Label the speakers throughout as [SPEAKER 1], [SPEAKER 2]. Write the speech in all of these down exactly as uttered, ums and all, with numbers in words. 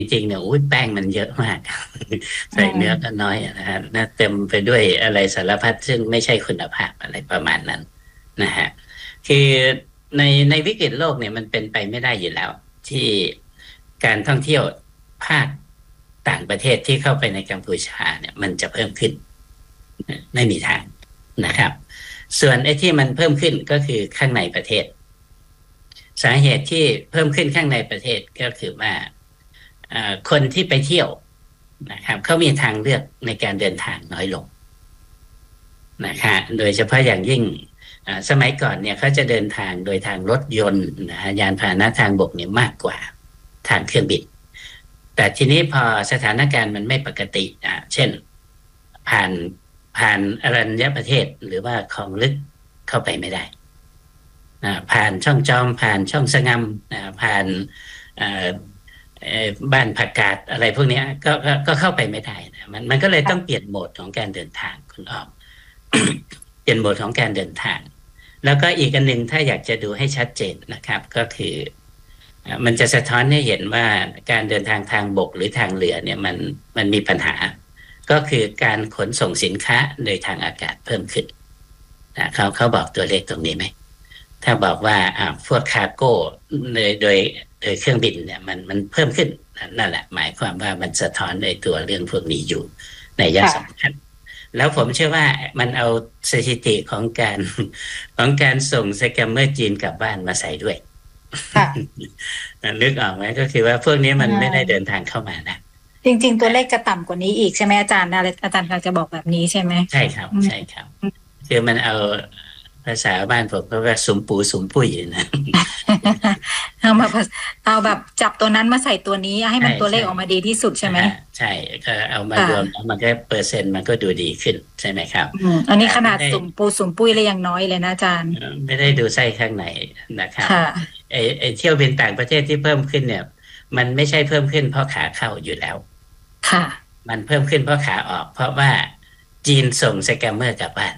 [SPEAKER 1] จริงๆเนี่ยอุ้ยแป้งมันเยอะมากใส่เนื้อก็น้อยนะฮะน่าเต็มไปด้วยอะไรสารพัดซึ่งไม่ใช่คุณภาพอะไรประมาณนั้นนะฮะคือในในวิกฤตโลกเนี่ยมันเป็นไปไม่ได้อยู่แล้วที่การท่องเที่ยวภาคต่างประเทศที่เข้าไปในกัมพูชาเนี่ยมันจะเพิ่มขึ้นไม่มีทางนะครับส่วนไอ้ที่มันเพิ่มขึ้นก็คือข้างในประเทศสาเหตุที่เพิ่มขึ้นข้างในประเทศก็คือว่าคนที่ไปเที่ยวนะครับเขามีทางเลือกในการเดินทางน้อยลงนะคะโดยเฉพาะอย่างยิ่งสมัยก่อนเนี่ยเขาจะเดินทางโดยทางรถยนต์นะฮะยานพาหนะทางบกเนี่ยมากกว่าทางเครื่องบินแต่ทีนี้พอสถานการณ์มันไม่ปกติอ่ะเช่นผ่านผ่านอรัญญประเทศหรือว่าคลองลึกเข้าไปไม่ได้ผ่านช่องจอมผ่านช่องสะงำผ่านบ้านผักกาดอะไรพวกนี้ก็ก็เข้าไปไม่ได้นะมันมันก็เลยต้องเปลี่ยนโหมดของการเดินทางคุณอ้อม เปลี่ยนโหมดของการเดินทางแล้วก็อีกอันหนึ่งถ้าอยากจะดูให้ชัดเจนนะครับก็คือมันจะสะท้อนให้เห็นว่าการเดินทางทางบกหรือทางเรือเนี่ยมันมันมีปัญหาก็คือการขนส่งสินค้าโดยทางอากาศเพิ่มขึ้นนะเขาเขาบอกตัวเลขตรงนี้ไหมถ้าบอกว่าอ่าพวกคาร์โก้โดยโดยโดยเครื่องบินเนี่ยมันมันเพิ่มขึ้นนั่นแหละหมายความว่ามันสะท้อนในตัวเรื่องพวกนี้อยู่ในยะสำคัญแล้วผมเชื่อว่ามันเอาสถิติของการของการส่งสแกมเมอร์จีนกลับบ้านมาใส่ด้วยนึกออกไหมก็คือว่าพวกนี้มันไม่ได้เดินทางเข้ามานะ
[SPEAKER 2] จริงๆตัวเลขจะต่ำกว่านี้อีกใช่ไหมอาจารย์อาจารย์กำลังจะบอกแบบนี้ใช่ไหม
[SPEAKER 1] ใช่ครับใช่ครับคือมันเอาภาษาบ้านผมก็ว่าสุมปูสุมปุ้ยนะ
[SPEAKER 2] เอามาเอาแบบจับตัวนั้นมาใส่ตัวนี้ให้มันตัวเลขออกมาดีที่สุดใช่ไหม
[SPEAKER 1] ใช่ก็เอามารวมมันก็เปอร์เซ็นต์มันก็ดูดีขึ้นใช่ไหมครับ
[SPEAKER 2] อันนี้ขนาดสุมปูสุมปุ้ยเลยยังน้อยเลยนะอาจารย์
[SPEAKER 1] ไม่ได้ดูไส้ข้างในนะครับไอไอเที่ยวบินต่างประเทศที่เพิ่มขึ้นเนี่ยมันไม่ใช่เพิ่มขึ้นเพราะขาเข้าอยู่แล้ว
[SPEAKER 2] ค่ะ
[SPEAKER 1] มันเพิ่มขึ้นเพราะขาออกเพราะว่าจีนส่งสแกมเมอร์กลับบ้าน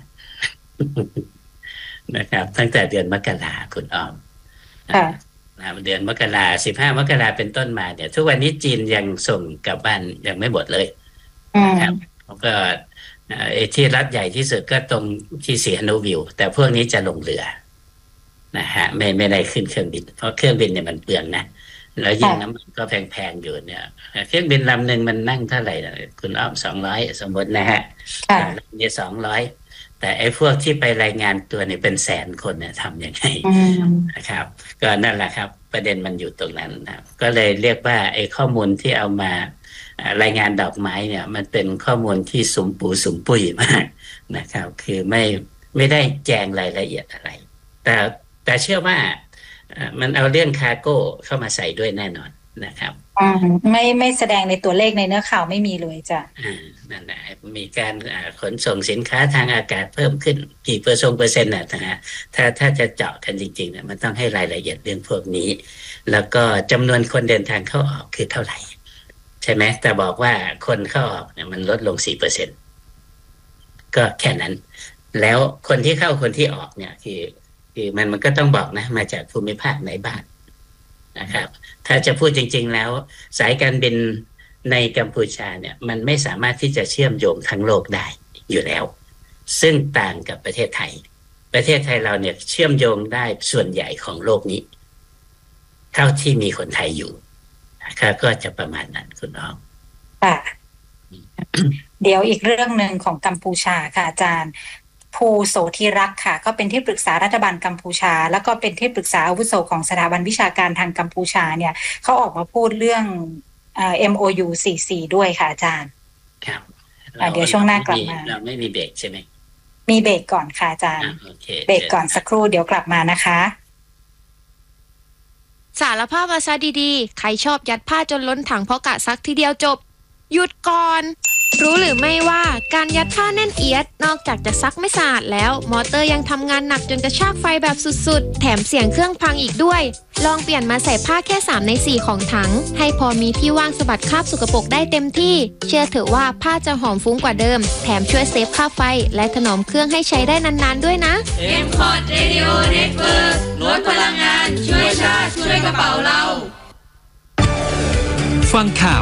[SPEAKER 1] นะครับตั้งแต่เดือนมกราคุณอ้อมเดือนมกราสิบห้ามกราเป็นต้นมาเนี่ยทุกวันนี้จีนยังส่งกลับบ้านยังไม่หมดเลยนะครับแล้วก็ไอ้ที่รัฐใหญ่ที่สุดก็ตรงที่สีฮานุวิวแต่พวกนี้จะลงเรือนะฮะไม่ไม่ได้ขึ้นเครื่องบินเพราะเครื่องบินเนี่ยมันเปลืองนะแล้วยิ่งน้ำมันก็แพงๆอยู่เนี่ยเครื่องบินลำหนึ่งมันนั่งเท่าไหร่คุณอ้อมสองร้อยสมมตินะฮะลำนี้สองร้อยแต่ไอ้พวกที่ไปรายงานตัวเนี่ยเป็นแสนคนเนี่ยทำยังไงนะครับก็นั่นแหละครับประเด็นมันอยู่ตรงนั้นนะก็เลยเรียกว่าไอ้ข้อมูลที่เอามารายงานดอกไม้เนี่ยมันเป็นข้อมูลที่สมปูสมปุยมากนะครับคือไม่ไม่ได้แจงรายละเอียดอะไรแต่แต่เชื่อว่ามันเอาเรื่องคาร์โก้เข้ามาใส่ด้วยแน่นอนนะครับ
[SPEAKER 2] อืมไม่ไม่แสดงในตัวเลขในเนื้อข่าวไม่มีเลยจ้ะ
[SPEAKER 1] อ่านั่นแหละมีการขนส่งสินค้าทางอากาศเพิ่มขึ้นกี่เปอร์เซ็นต์เปอร์เซ็นต์นะฮะถ้าถ้าจะเจาะกันจริงๆเนี่ยมันต้องให้รายละเอียดเรื่องพวกนี้แล้วก็จำนวนคนเดินทางเข้าออกคือเท่าไหร่ใช่ไหมแต่บอกว่าคนเข้าออกเนี่ยมันลดลง สี่เปอร์เซ็นต์ ก็แค่นั้นแล้วคนที่เข้าคนที่ออกเนี่ยคือคือมันมันก็ต้องบอกนะมาจากภูมิภาคไหนบ้างนะครับถ้าจะพูดจริงๆแล้วสายการบินในกัมพูชาเนี่ยมันไม่สามารถที่จะเชื่อมโยงทั้งโลกได้อยู่แล้วซึ่งต่างกับประเทศไทยประเทศไทยเราเนี่ยเชื่อมโยงได้ส่วนใหญ่ของโลกนี้เท่าที่มีคนไทยอยู่นะครับก็จะประมาณนั้นคุณน้อง
[SPEAKER 2] ค่ะเดี๋ยวอีกเรื่องหนึ่งของกัมพูชาค่ะอาจารย์ภูโสธิรักษ์ค่ะก็เป็นที่ปรึกษารัฐบาลกัมพูชาแล้วก็เป็นที่ปรึกษาอาวุโสของสถาบันวิชาการทางกัมพูชาเนี่ยเขาออกมาพูดเรื่องเอ่อ เอ็ม โอ ยู สี่สิบสี่ด้วยค่ะอาจารย์
[SPEAKER 1] ครับ
[SPEAKER 2] เดี๋ยวช่วงหน้ากลับมา
[SPEAKER 1] เราไม่มีเบรกใช่ไหม
[SPEAKER 2] มีเบรกก่อนค่ะอาจารย์เบรกก่อนสักครู่เดี๋ยวกลับมานะคะ
[SPEAKER 3] สารภาพวาซาดีๆใครชอบยัดผ้าจนล้นถังเพราะกะซักทีเดียวจบหยุดก่อนรู้หรือไม่ว่าการยัดผ้าแน่นเอียดนอกจากจะซักไม่สะอาดแล้วมอเตอร์ยังทำงานหนักจนกระชากไฟแบบสุดๆแถมเสียงเครื่องพังอีกด้วยลองเปลี่ยนมาใส่ผ้าแค่สามในสี่ของถังให้พอมีที่ว่างสะบัดคราบสกปรกได้เต็มที่เชื่อเถอะว่าผ้าจะหอมฟุ้งกว่าเดิมแถมช่วยเซฟค่าไฟและถนอมเครื่องให้ใช้ได้นานๆด้วยนะ
[SPEAKER 4] เอ็ม คอร์ด Radio Network ลดพลังงานช่วยชาติช่วยกระเป๋าเรา
[SPEAKER 5] ฟังข่าว